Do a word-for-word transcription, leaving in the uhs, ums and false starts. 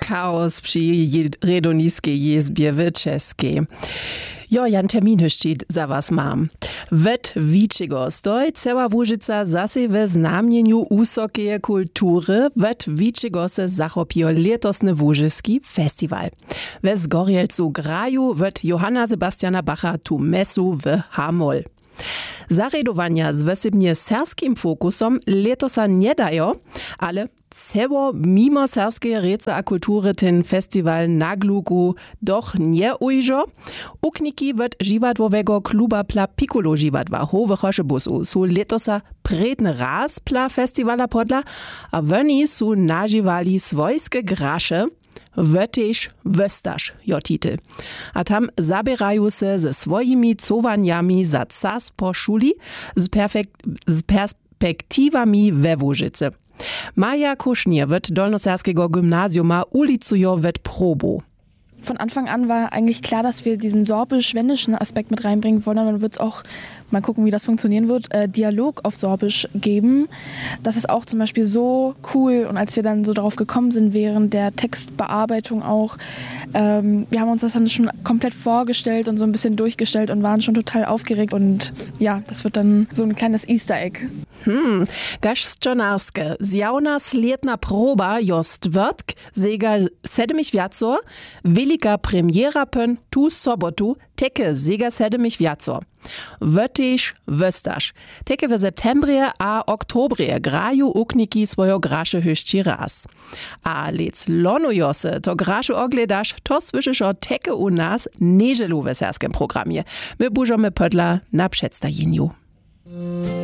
chaos przy redoniskiej jezbie w czeskiej. Jo, jan termin jeszcze za was mam. Wet wiczego stoi cała Łużyca zase we znamieniu usokiej kultury. Wet wiczego se zachopio letosny Łużyski festiwal. We Zgorjelcu graju wet Johanna Sebastiana Bacha tu mesu w Hamol. Zaredowania z wesybnie serskim fokusom letosa nie dają, ale ceło mimo serskie rece a kultury ten festiwal na glugu doch nie ujrzo. Ukniki wet žiwadłowego kluba pla Piccolo žiwadła Howe busu su letosa predny raz pla festivala podla, a woni su nażywali swojskie grasze. Wötisch wöstasch, jo titel. A tam zabierają se ze swoimi cowaniami za cas po szuli z, z perspektywami we Łużyce. Maja Kuschnier wird Dolnoserskiego Gymnasiuma ulicujo wet probu. Von Anfang an war eigentlich klar, dass wir diesen sorbisch-wendischen Aspekt mit reinbringen wollen. Dann wird es auch, mal gucken, wie das funktionieren wird, äh, Dialog auf Sorbisch geben. Das ist auch zum Beispiel so cool. Und als wir dann so darauf gekommen sind, während der Textbearbeitung auch, ähm, wir haben uns das dann schon komplett vorgestellt und so ein bisschen durchgestellt und waren schon total aufgeregt. Und ja, das wird dann so ein kleines Easter Egg. Hm, Gaszczonarske, zjawna sliedna proba jost wörtk, sega sedemich wiacor, velika premiera pön tu sobotu, teke sega sedemich wiacor. Wötisch wöstasch. Teke w septembrie a oktobrie graju ukniki swojo grasze hyšći raz. A lec lonujose to grašu ogledaš, to słyszysz o teke u nas neželu w serskim programie. My bužome podla na předstajenju.